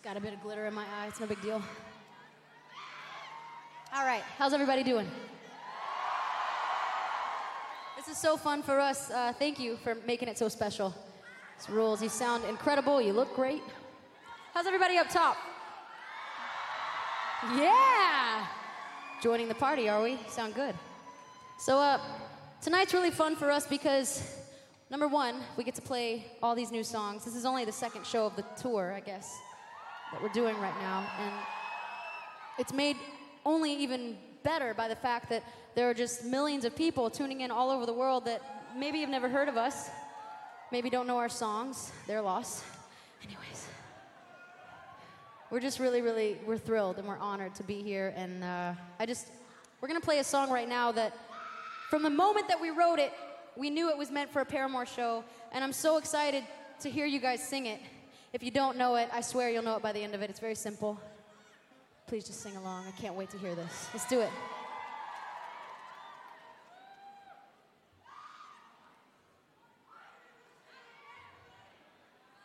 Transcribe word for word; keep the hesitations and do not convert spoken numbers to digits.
Just got a bit of glitter in my eye. It's no big deal. All right, how's everybody doing? This is so fun for us. Uh, thank you for making it so special. This rules. You sound incredible. You look great. How's everybody up top? Yeah! Joining the party, are we? Sound good. So uh, tonight's really fun for us because, number one, we get to play all these new songs. This is only the second show of the tour, I guess, that we're doing right now. And it's made only even better by the fact that there are just millions of people tuning in all over the world that maybe have never heard of us, maybe don't know our songs. Their loss. Anyways. We're just really, really, we're thrilled and we're honored to be here. And uh, I just, we're gonna play a song right now that from the moment that we wrote it, we knew it was meant for a Paramore show. And I'm so excited to hear you guys sing it. If you don't know it, I swear you'll know it by the end of it. It's very simple. Please just sing along. I can't wait to hear this. Let's do it.